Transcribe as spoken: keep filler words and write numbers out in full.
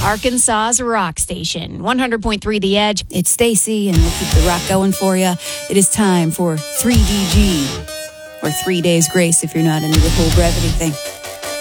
Arkansas's rock station, one hundred point three The Edge. It's Stacy, and we'll keep the rock going for you. It is time for three D G, or three days grace if you're not into the whole brevity thing.